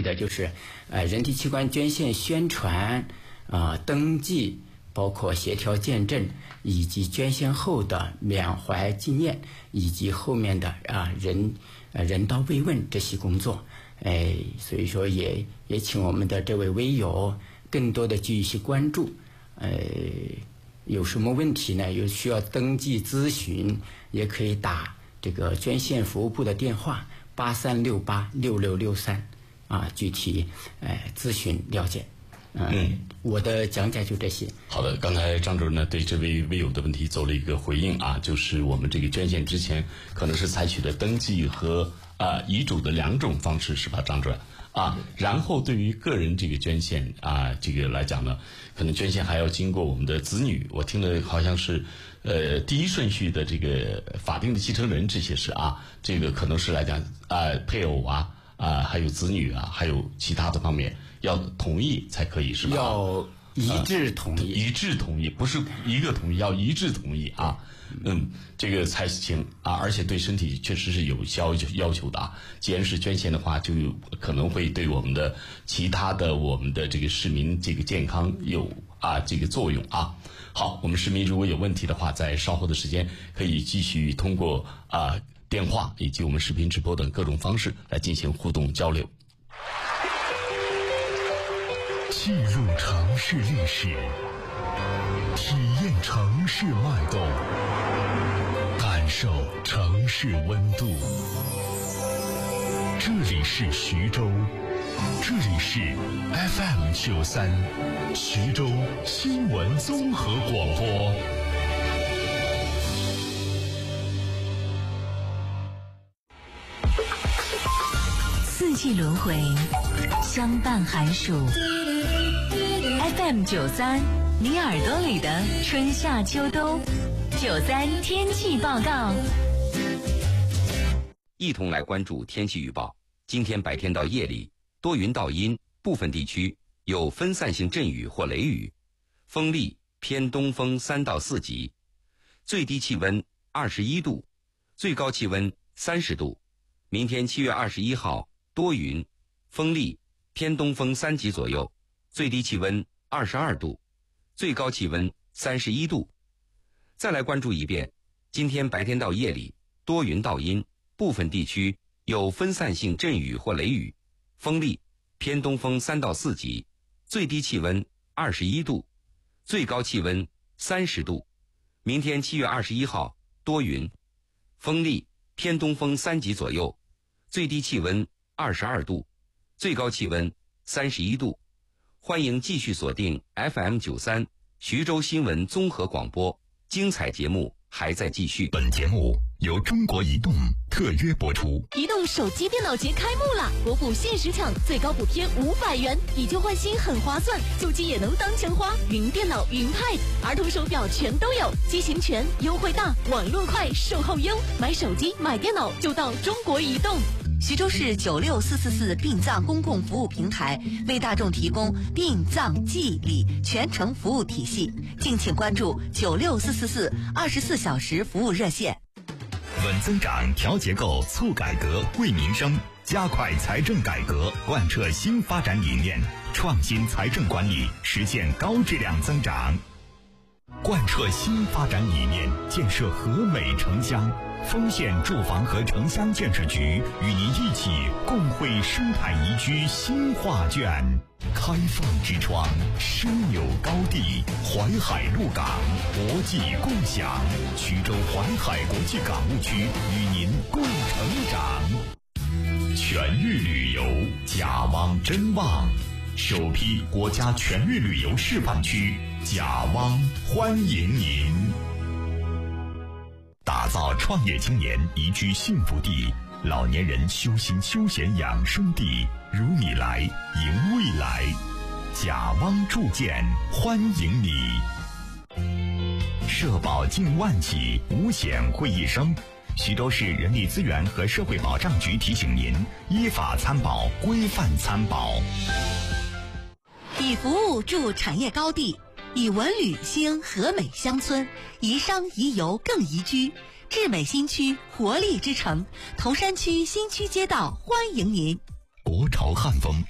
的就是人体器官捐献宣传登记，包括协调见证，以及捐献后的缅怀纪念，以及后面的人道慰问这些工作。所以说也请我们的这位微友更多的给予一些关注。有什么问题呢？有需要登记咨询，也可以打这个捐献服务部的电话83686663具体咨询了解。我的讲解就这些。 好的，刚才张主任呢对这位微友的问题做了一个回应就是我们这个捐献之前可能是采取的登记和遗嘱的2种方式，是吧，张主任？然后对于个人这个捐献这个来讲呢，可能捐献还要经过我们的子女，我听了好像是第一顺序的这个法定的继承人，这些是这个可能是来讲配偶还有子女还有其他的方面要同意才可以，是吧？ 要一致同意， 一致同意，不是一个同意，要一致同意这个才行而且对身体确实是有要求的既然是捐献的话，就可能会对我们的其他的我们的这个市民这个健康有这个作用好，我们市民如果有问题的话，在稍后的时间可以继续通过电话以及我们视频直播等各种方式来进行互动交流。 记录城市历史，体验城市脉动，感受城市温度。这里是徐州，这里是 FM93 徐州新闻综合广播。 四季轮回，相伴寒暑。FM93，你耳朵里的春夏秋冬。93天气报告。 一同来关注天气预报。今天白天到夜里，多云到阴，部分地区有分散性阵雨或雷雨，风力偏东风3到4级，最低气温21度，最高气温30度。明天7月21号多云，风力偏东风3级左右，最低气温22度，最高气温31度。再来关注一遍，今天白天到夜里多云到阴，部分地区有分散性阵雨或雷雨，风力偏东风3到4级，最低气温21度，最高气温30度。明天7月21号多云，风力偏东风3级左右，最低气温22度，最高气温31度。欢迎继续锁定 FM93 徐州新闻综合广播，精彩节目还在继续。 本节目由中国移动特约播出。 移动手机电脑节开幕了，国补限时抢，最高补贴500元，以旧换新很划算，旧机也能当钱花，云电脑、云 Pad、儿童手表全都有，机型全，优惠大，网络快，售后优，买手机买电脑就到中国移动。 徐州市96444殡葬公共服务平台为大众提供殡葬祭礼全程服务体系，敬请关注96444 24小时服务热线。 稳增长、调结构、促改革、惠民生，加快财政改革，贯彻新发展理念，创新财政管理，实现高质量增长。贯彻新发展理念，建设和美城乡。丰县住房和城乡建设局与您一起共绘生态宜居新画卷。开放之窗，枢纽高地，淮海陆港，国际共享。徐州淮海国际港务区与您共成长。全域旅游，甲汪真旺，首批国家全域旅游示范区，甲汪欢迎您。打造创业青年宜居幸福地，老年人修心休闲养生地，如你来迎未来。甲汪铸件欢迎你。社保近万起，五险会一生。徐州市人力资源和社会保障局提醒您，依法参保，规范参保。 以服务助产业高地，以文旅兴和美乡村，宜商宜游更宜居。智美新区，活力之城，铜山区新区街道欢迎您。 国潮汉风